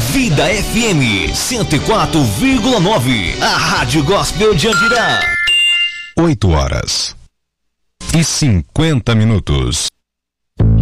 Vida FM 104,9. A Rádio Gospel de Andirá. 8h50.